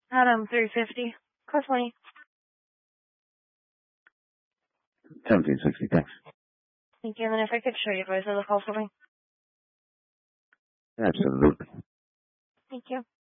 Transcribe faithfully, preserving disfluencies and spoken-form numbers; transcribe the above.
Adam, three fifty. Cost money. seventeen sixty, thanks. Thank you. And then if I could show you guys the call for me. Absolutely. Thank you.